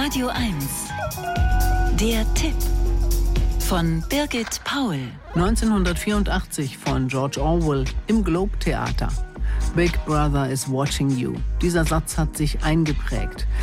Radio 1. Der Tipp von Birgit Paul. 1984 von George Orwell im Globe Theater. Big Brother is watching you. Dieser Satz hat sich eingeprägt.